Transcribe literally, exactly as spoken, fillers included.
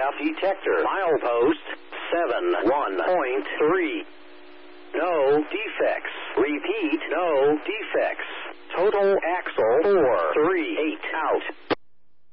aircraft detector. Milepost seven one point three. No defects. Repeat, no defects. Total axle four three eight out.